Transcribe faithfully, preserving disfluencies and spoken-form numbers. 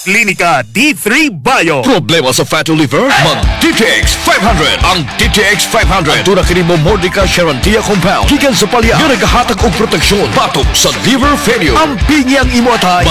Klinika D three Bio. Problema sa fatty liver? Mag D T X five hundred. Ang D T X five hundred ang tuna kini mo Mordica Charantia compound gikan sa palya nga nagahatag og proteksyon batok sa liver failure. Ang pingyang imo atay